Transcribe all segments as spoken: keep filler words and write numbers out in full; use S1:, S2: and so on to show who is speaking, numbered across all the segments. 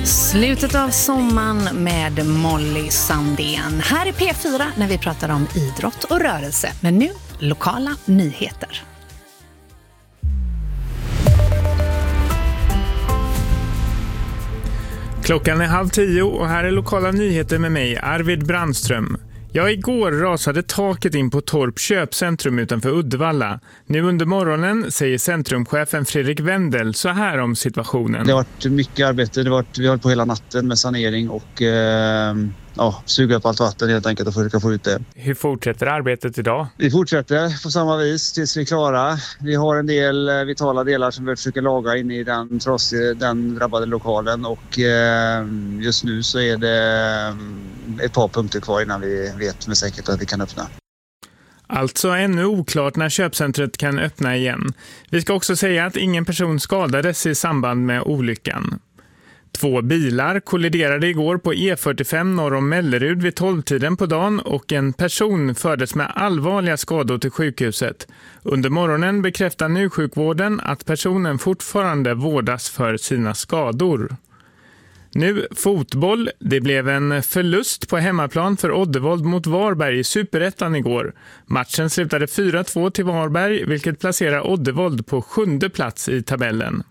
S1: Slutet av sommaren med Molly Sandén. Här är P fyra när vi pratar om idrott och rörelse. Men nu lokala nyheter.
S2: Klockan är halv tio och här är lokala nyheter med mig, Arvid Brandström. Ja, igår rasade taket in på Torp köpcentrum utanför Uddevalla. Nu under morgonen säger centrumchefen Fredrik Wendel så här om situationen.
S3: Det har varit mycket arbete, det har varit, vi har hållit på hela natten med sanering och eh, ja, suga upp allt vatten helt enkelt och försöka få ut det.
S2: Hur fortsätter arbetet idag?
S3: Vi fortsätter på samma vis tills vi är klara. Vi har en del vitala delar som vi försöker laga in i den, trasiga, den drabbade lokalen och eh, just nu så är det ett par punkter kvar innan vi vet med säkerhet att vi kan öppna.
S2: Alltså ännu oklart när köpcentret kan öppna igen. Vi ska också säga att ingen person skadades i samband med olyckan. Två bilar kolliderade igår på E fyrtiofem norr om Mellerud vid tolvtiden på dagen och en person fördes med allvarliga skador till sjukhuset. Under morgonen bekräftar nu sjukvården att personen fortfarande vårdas för sina skador. Nu fotboll. Det blev en förlust på hemmaplan för Oddevold mot Varberg i Superettan igår. Matchen slutade fyra två till Varberg, vilket placerar Oddevold på sjunde plats i tabellen.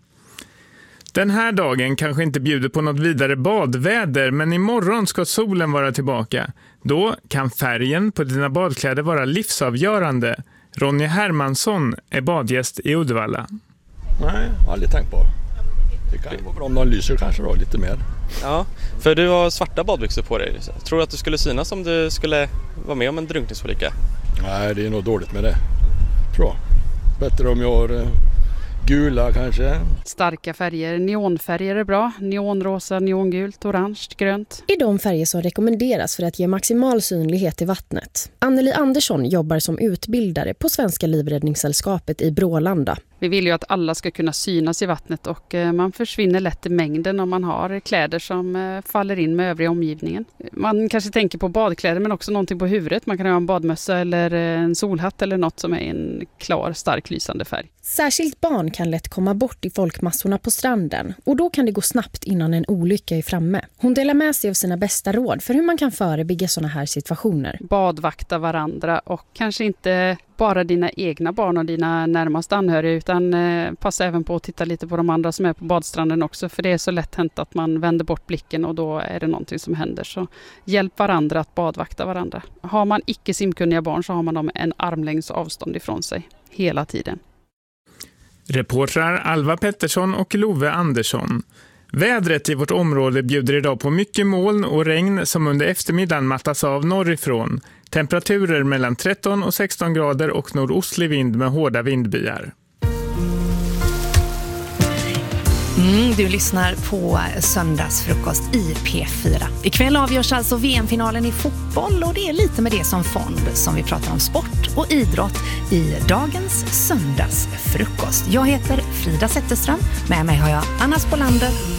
S2: Den här dagen kanske inte bjuder på något vidare badväder, men imorgon ska solen vara tillbaka. Då kan färgen på dina badkläder vara livsavgörande. Ronny Hermansson är badgäst i Uddevalla.
S4: Nej, aldrig tänkt på. Det kan ju vara bra om de lyser kanske då, lite mer.
S5: Ja, för du har svarta badbyxor på dig. Tror du att du skulle synas om du skulle vara med om en drunkningsolycka?
S4: Nej, det är nog dåligt med det. Tror jag. Bättre om jag har gula kanske.
S6: Starka färger, neonfärger är bra. Neonrosa, neongult, orange, grönt.
S7: Är de färger som rekommenderas för att ge maximal synlighet i vattnet. Anneli Andersson jobbar som utbildare på Svenska livräddningssällskapet i Brålanda.
S6: Vi vill ju att alla ska kunna synas i vattnet och man försvinner lätt i mängden om man har kläder som faller in med övriga omgivningen. Man kanske tänker på badkläder men också någonting på huvudet. Man kan ha en badmössa eller en solhatt eller något som är en klar, stark lysande färg.
S7: Särskilt barn kan lätt komma bort i folkmassorna på stranden och då kan det gå snabbt innan en olycka är framme. Hon delar med sig av sina bästa råd för hur man kan förebygga sådana här situationer.
S6: Badvakta varandra och kanske inte bara dina egna barn och dina närmaste anhöriga utan eh, passa även på att titta lite på de andra som är på badstranden också, för det är så lätt hänt att man vänder bort blicken och då är det någonting som händer. Så hjälp varandra att badvakta varandra. Har man icke simkunniga barn så har man dem en armlängds avstånd ifrån sig hela tiden.
S2: Reportrar Alva Pettersson och Love Andersson. Vädret i vårt område bjuder idag på mycket moln och regn som under eftermiddagen mattas av norrifrån. Temperaturer mellan tretton och sexton grader och nordostlig vind med hårda vindbyar.
S1: Mm, du lyssnar på söndagsfrukost i P fyra. Ikväll avgörs alltså V M-finalen i fotboll och det är lite med det som fond som vi pratar om sport och idrott i dagens söndagsfrukost. Jag heter Frida Zetterström, med mig har jag Anna Spolander